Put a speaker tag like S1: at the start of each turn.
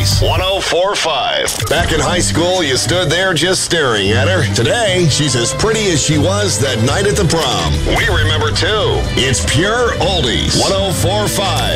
S1: Oldies 104.5. Back in high school, you stood there just staring at her. Today, she's as pretty as she was that night at the prom. We remember too. It's Pure Oldies 104.5.